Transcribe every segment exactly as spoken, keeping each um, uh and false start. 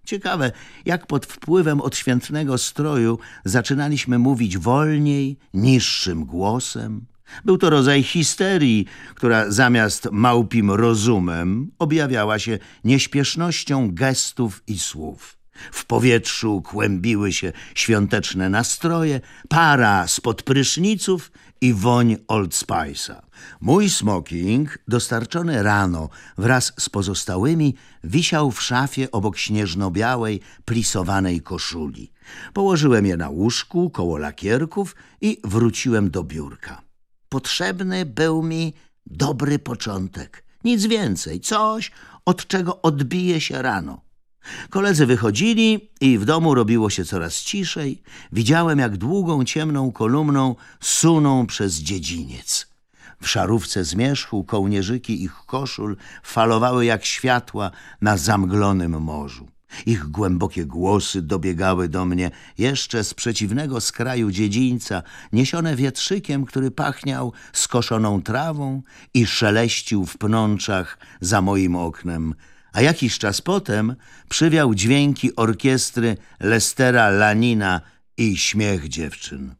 Ciekawe, jak pod wpływem odświętnego stroju zaczynaliśmy mówić wolniej, niższym głosem. Był to rodzaj histerii, która zamiast małpim rozumem objawiała się nieśpiesznością gestów i słów. W powietrzu kłębiły się świąteczne nastroje, para spod pryszniców i woń Old Spice'a. Mój smoking, dostarczony rano wraz z pozostałymi, wisiał w szafie obok śnieżno-białej, plisowanej koszuli. Położyłem je na łóżku koło lakierków i wróciłem do biurka. Potrzebny był mi dobry początek. Nic więcej, coś, od czego odbije się rano. Koledzy wychodzili i w domu robiło się coraz ciszej. Widziałem, jak długą, ciemną kolumną suną przez dziedziniec. W szarówce zmierzchu kołnierzyki ich koszul falowały jak światła na zamglonym morzu. Ich głębokie głosy dobiegały do mnie jeszcze z przeciwnego skraju dziedzińca, niesione wietrzykiem, który pachniał skoszoną trawą i szeleścił w pnączach za moim oknem. A jakiś czas potem przywiał dźwięki orkiestry Lestera Lanina i śmiech dziewczyn.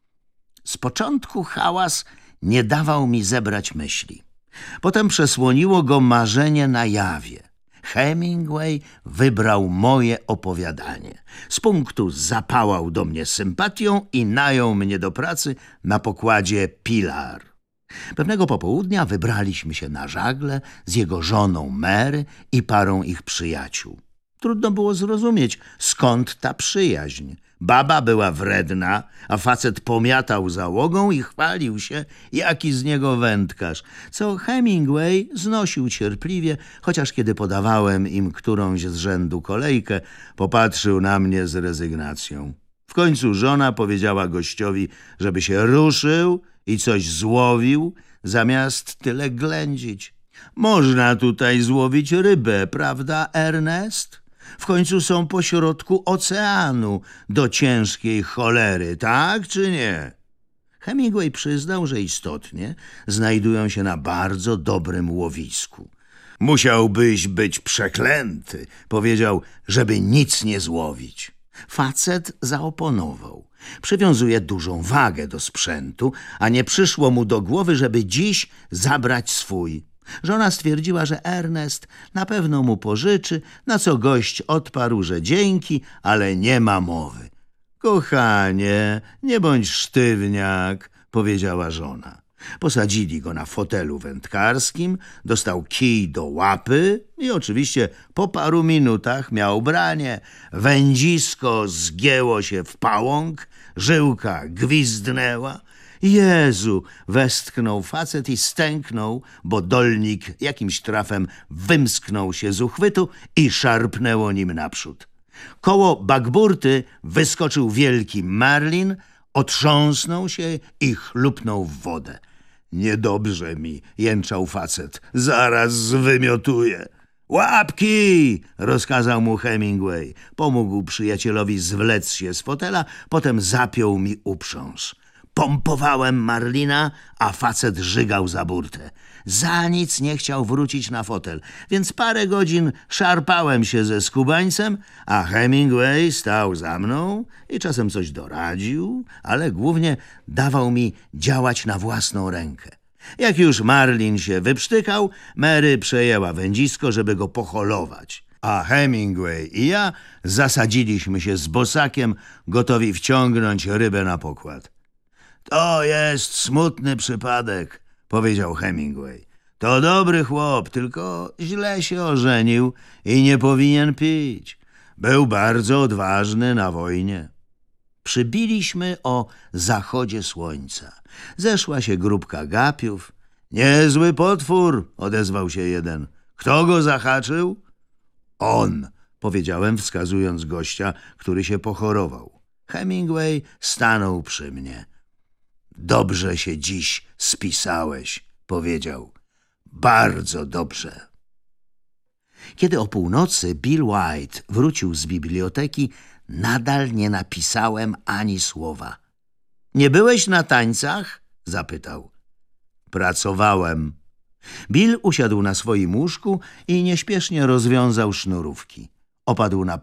Z początku hałas nie dawał mi zebrać myśli. Potem przesłoniło go marzenie na jawie. Hemingway wybrał moje opowiadanie. Z punktu zapałał do mnie sympatią i najął mnie do pracy na pokładzie Pilar. Pewnego popołudnia wybraliśmy się na żagle z jego żoną Mary i parą ich przyjaciół. Trudno było zrozumieć, skąd ta przyjaźń. Baba była wredna, a facet pomiatał załogą i chwalił się, jaki z niego wędkarz, co Hemingway znosił cierpliwie, chociaż kiedy podawałem im którąś z rzędu kolejkę, popatrzył na mnie z rezygnacją. W końcu żona powiedziała gościowi, żeby się ruszył i coś złowił, zamiast tyle ględzić. Można tutaj złowić rybę, prawda, Ernest? W końcu są pośrodku oceanu do ciężkiej cholery, tak czy nie? Hemingway przyznał, że istotnie znajdują się na bardzo dobrym łowisku. Musiałbyś być przeklęty, powiedział, żeby nic nie złowić. Facet zaoponował. Przywiązuje dużą wagę do sprzętu, a nie przyszło mu do głowy, żeby dziś zabrać swój. Żona stwierdziła, że Ernest na pewno mu pożyczy, na co gość odparł, że dzięki, ale nie ma mowy. Kochanie, nie bądź sztywniak, powiedziała żona. Posadzili go na fotelu wędkarskim, dostał kij do łapy i oczywiście po paru minutach miał branie. Wędzisko zgięło się w pałąk, żyłka gwizdnęła. Jezu, westchnął facet i stęknął, bo dolnik jakimś trafem wymsknął się z uchwytu i szarpnęło nim naprzód. Koło bagburty wyskoczył wielki marlin, otrząsnął się i chlupnął w wodę. Niedobrze mi, jęczał facet, zaraz zwymiotuję. Łapki! Rozkazał mu Hemingway. Pomógł przyjacielowi zwlec się z fotela, potem zapiął mi uprząż. Pompowałem marlina, a facet żygał za burtę. Za nic nie chciał wrócić na fotel, więc parę godzin szarpałem się ze skubańcem, a Hemingway stał za mną i czasem coś doradził, ale głównie dawał mi działać na własną rękę. Jak już marlin się wyprztykał, Mary przejęła wędzisko, żeby go poholować. A Hemingway i ja zasadziliśmy się z bosakiem, gotowi wciągnąć rybę na pokład. To jest smutny przypadek, powiedział Hemingway. To dobry chłop, tylko źle się ożenił i nie powinien pić. Był bardzo odważny na wojnie. Przybiliśmy o zachodzie słońca. Zeszła się grupka gapiów. Niezły potwór, odezwał się jeden. Kto go zahaczył? On, powiedziałem, wskazując gościa, który się pochorował. Hemingway stanął przy mnie. Dobrze się dziś spisałeś, powiedział. Bardzo dobrze. Kiedy o północy Bill White wrócił z biblioteki, nadal nie napisałem ani słowa. Nie byłeś na tańcach? Zapytał. Pracowałem. Bill usiadł na swoim łóżku i nieśpiesznie rozwiązał sznurówki. Opadł na